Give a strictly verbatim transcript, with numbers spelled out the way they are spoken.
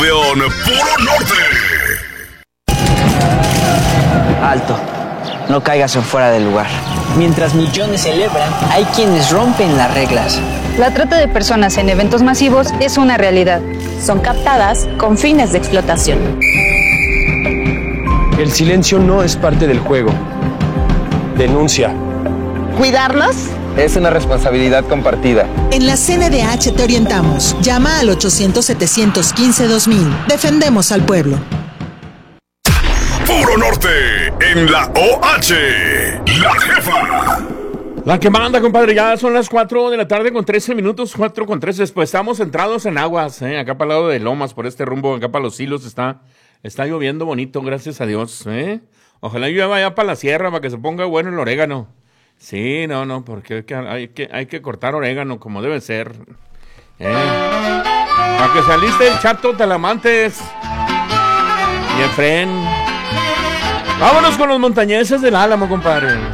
acordeón Puro Norte. Alto, no caigas en fuera del lugar. Mientras millones celebran, hay quienes rompen las reglas. La trata de personas en eventos masivos es una realidad. Son captadas con fines de explotación. El silencio no es parte del juego. Denuncia. ¿Cuidarnos? Es una responsabilidad compartida. En la C N D H te orientamos. Llama al ochocientos, setecientos quince, dos mil. Defendemos al pueblo. Puro Norte en la O H. La jefa. La que manda, compadre, ya son las cuatro de la tarde con trece minutos, cuatro con trece. Pues estamos centrados en aguas, ¿eh? Acá para el lado de Lomas, por este rumbo, acá para los Silos está, está lloviendo bonito, gracias a Dios, ¿eh? Ojalá llueva allá para la sierra, para que se ponga bueno el orégano. Sí, no, no, porque hay que, hay que, hay que cortar orégano como debe ser, ¿eh? Para que saliste el Chato Talamantes y Efren. Vámonos con los montañeses del Álamo, compadre.